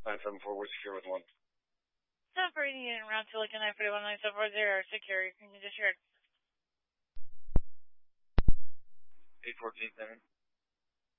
974, we're secure with 1. 748 unit round 2, looking 941 9740, secure, you can disregard. 814, 7.